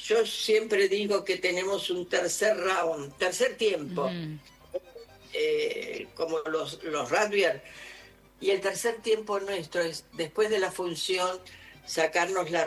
Yo siempre digo que tenemos un tercer round, tercer tiempo, Ujú. como los rugbyers. Y el tercer tiempo nuestro es, después de la función, sacarnos la